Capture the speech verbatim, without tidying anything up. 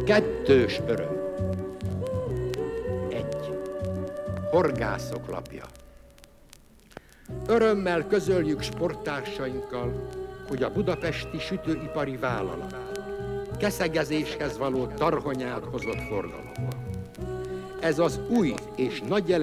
Kettős öröm. Egy. Horgászok lapja. Örömmel közöljük sporttársainkkal, hogy a budapesti sütőipari vállalat keszegezéshez való tarhonyát hozott forgalomba. Ez az új és nagy